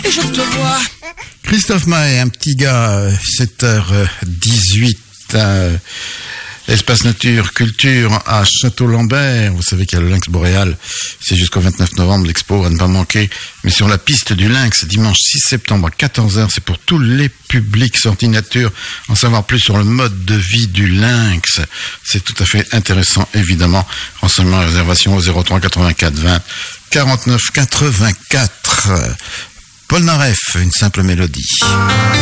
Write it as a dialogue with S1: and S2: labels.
S1: et je te vois.
S2: Christophe Maé, un petit gars, 7h18, Espace Nature Culture à Château-Lambert. Vous savez qu'il y a le lynx boréal. C'est jusqu'au 29 novembre, l'expo à ne pas manquer. Mais sur la piste du lynx, dimanche 6 septembre à 14h, c'est pour tous les publics sortis nature. En savoir plus sur le mode de vie du lynx. C'est tout à fait intéressant, évidemment. Renseignements et réservations au 03 84 20 49 84. Paul Naref, une simple mélodie.